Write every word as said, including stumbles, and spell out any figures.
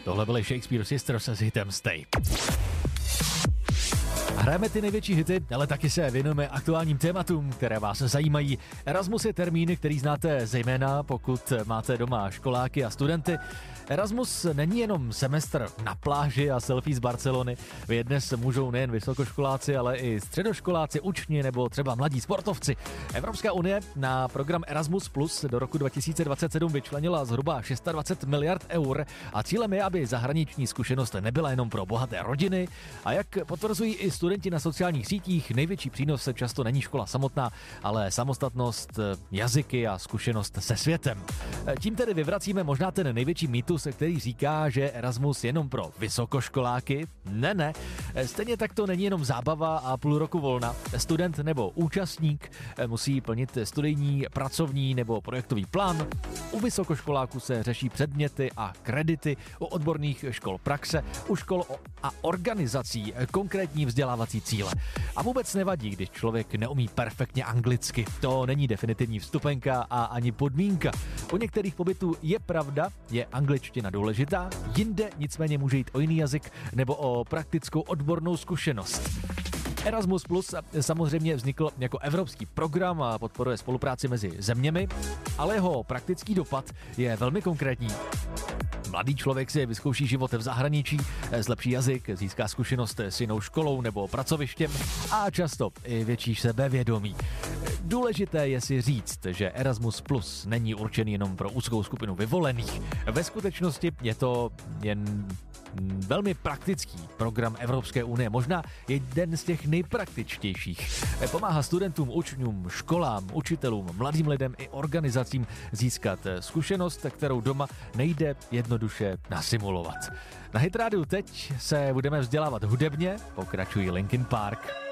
Tohle byly Shakespeare Sisters s hitem Stay. Hrajeme ty největší hity, ale taky se věnujeme aktuálním tématům, které vás zajímají. Erasmus je termín, který znáte zejména, pokud máte doma školáky a studenty. Erasmus není jenom semestr na pláži a selfie z Barcelony. Vy dnes můžou nejen vysokoškoláci, ale i středoškoláci, učni nebo třeba mladí sportovci. Evropská unie na program Erasmus Plus do roku dva tisíce dvacet sedm vyčlenila zhruba dvacet šest miliard eur a cílem je, aby zahraniční zkušenost nebyla jenom pro bohaté rodiny. A jak potvrzují i studenti na sociálních sítích, největší přínos často není škola samotná, ale samostatnost, jazyky a zkušenost se světem. Tím tedy vyvracíme možná ten největší mýtus, který říká, že Erasmus je jenom pro vysokoškoláky. Ne, ne. Stejně tak to není jenom zábava a půl roku volna. Student nebo účastník musí plnit studijní, pracovní nebo projektový plán. U vysokoškoláků se řeší předměty a kredity, u odborných škol praxe, u škol a organizací konkrétní vzdělávací cíle. A vůbec nevadí, když člověk neumí perfektně anglicky. To není definitivní vstupenka a ani podmínka. U některých pobytů je pravda, je angličtina důležitá, jinde nicméně může jít o jiný jazyk nebo o praktickou odbornou zkušenost. Erasmus Plus samozřejmě vznikl jako evropský program a podporuje spolupráci mezi zeměmi, ale jeho praktický dopad je velmi konkrétní. Mladý člověk si vyzkouší život v zahraničí, zlepší jazyk, získá zkušenost s jinou školou nebo pracovištěm a často i větší sebevědomí. Důležité je si říct, že Erasmus Plus není určený jenom pro úzkou skupinu vyvolených. Ve skutečnosti je to jen velmi praktický program Evropské unie, možná jeden z těch nejpraktičtějších. Pomáhá studentům, učňům, školám, učitelům, mladým lidem i organizacím získat zkušenost, kterou doma nejde jednoduše nasimulovat. Na Hit rádiu teď se budeme vzdělávat hudebně, pokračují Linkin Park.